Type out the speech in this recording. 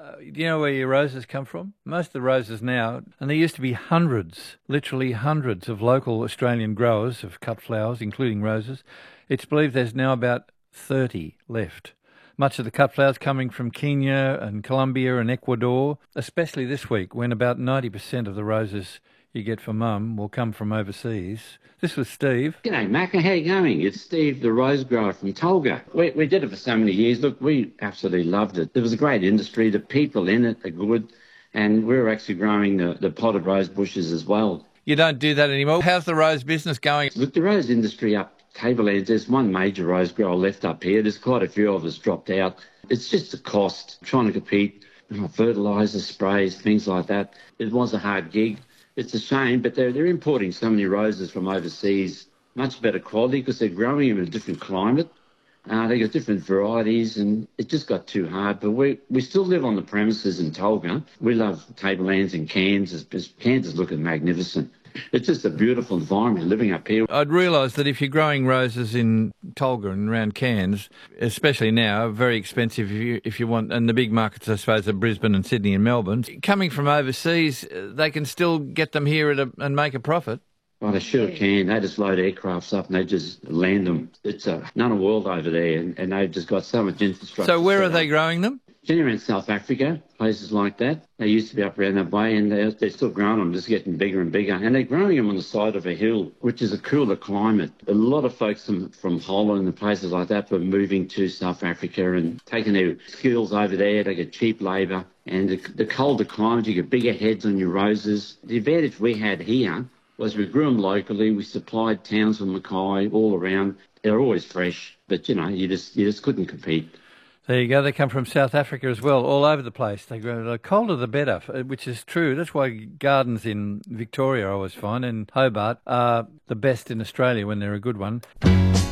Do you know where your roses come from? Most of the roses now, and there used to be hundreds, literally hundreds of local Australian growers of cut flowers, including roses. It's believed there's now about 30 left. Much of the cut flowers coming from Kenya and Colombia and Ecuador, especially this week when about 90% of the roses you get for Mum will come from overseas. This was Steve. G'day, Mac. How you going? It's Steve, the rose grower from Tolga. We did it for so many years. Look, we absolutely loved it. There was a great industry. The people in it are good. And we were actually growing the potted rose bushes as well. You don't do that anymore. How's the rose business going? Look, the rose industry up Tablelands, there's one major rose grower left up here. There's quite a few of us dropped out. It's just the cost, trying to compete, fertiliser, sprays, things like that. It was a hard gig. It's a shame, but they're importing so many roses from overseas, much better quality because they're growing them in a different climate. They got different varieties, and it just got too hard. But we still live on the premises in Tolga. We love Tablelands and Cairns. Cairns is looking magnificent. It's just a beautiful environment living up here. I'd realise that if you're growing roses in Tolga and around Cairns, especially now, very expensive if you want, and the big markets, I suppose, are Brisbane and Sydney and Melbourne. Coming from overseas, they can still get them here and make a profit. Well, they sure can. They just load aircrafts up and they just land them. It's another world over there, and they've just got so much infrastructure. So where are they growing them? Generally in South Africa, places like that. They used to be up around that way, and they're still growing them, just getting bigger and bigger. And they're growing them on the side of a hill, which is a cooler climate. A lot of folks from Holland and places like that were moving to South Africa and taking their skills over there. They get cheap labour. And the colder climate, you get bigger heads on your roses. The advantage we had here was we grew them locally. We supplied Townsville, Mackay, all around. They're always fresh, but, you just couldn't compete. There you go. They come from South Africa as well, all over the place. They grow the colder the better, which is true. That's why gardens in Victoria, I always find, and Hobart are the best in Australia when they're a good one.